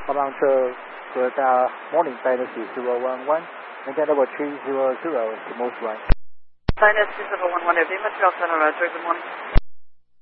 Atlanta, good morning, Dynasty 011, maintain level 300 is the most right. Dynasty 011, Lima, Delta, Roger, good morning.